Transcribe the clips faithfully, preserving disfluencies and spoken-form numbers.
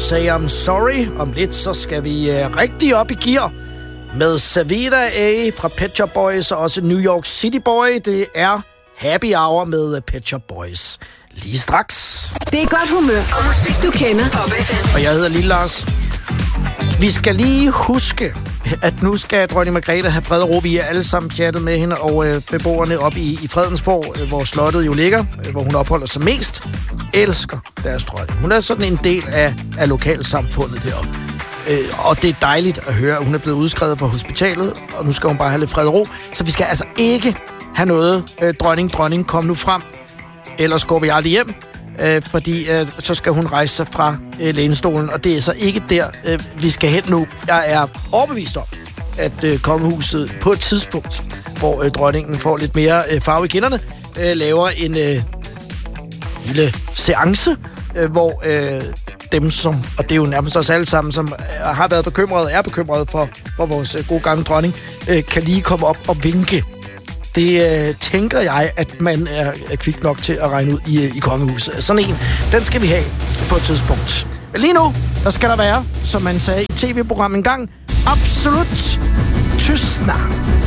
Say I'm Sorry. Om lidt, så skal vi uh, rigtig op i gear med Savita A fra Pet Shop Boys og også New York City Boy. Det er Happy Hour med Pet Shop Boys. Lige straks. Det er godt humør og musik, du kender. Og jeg hedder Lille Lars. Vi skal lige huske, at nu skal dronning Margrethe have fred og ro. Vi er alle sammen chattet med hende og øh, beboerne op i, i Fredensborg, øh, hvor slottet jo ligger, øh, hvor hun opholder sig mest. Elsker deres dronning. Hun er sådan en del af, af lokalsamfundet deroppe. Øh, og det er dejligt at høre, at hun er blevet udskrevet fra hospitalet, og nu skal hun bare have lidt fred og ro. Så vi skal altså ikke have noget øh, dronning, dronning, kom nu frem. Ellers går vi aldrig hjem. Øh, fordi øh, så skal hun rejse sig fra øh, lænestolen, og det er så ikke der, øh, vi skal hen nu. Jeg er overbevist om, at øh, kongehuset på et tidspunkt, hvor øh, dronningen får lidt mere øh, farve i kinderne, øh, laver en øh, lille seance, øh, hvor øh, dem, som, og det er jo nærmest os alle sammen, som øh, har været bekymrede, er bekymrede for, for vores øh, gode gamle dronning, øh, kan lige komme op og vinke. Det øh, tænker jeg, at man er, er kvik nok til at regne ud i, i kongehuset. Sådan en, den skal vi have på et tidspunkt. Men lige nu, der skal der være, som man sagde i tv-programmet engang, absolut tystnad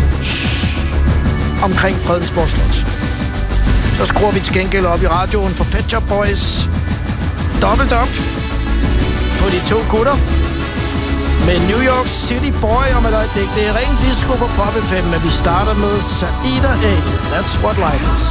omkring Fredensborg Slot. Så skruer vi til gengæld op i radioen for Pet Shop Boys. Dobbelt op på de to gutter. Med New York City Boy om et øjeblik. Det er ren disco på Pop F M, men vi starter med Savita A. That's what life is.